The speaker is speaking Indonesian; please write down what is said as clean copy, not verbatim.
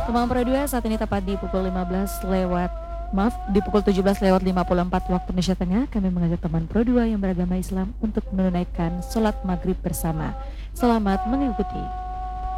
Teman Pro 2 saat ini tepat di pukul 15 lewat di pukul 17:54 waktu Indonesia Tengah, kami mengajak teman Pro 2 yang beragama Islam untuk menunaikan sholat maghrib bersama. Selamat mengikuti.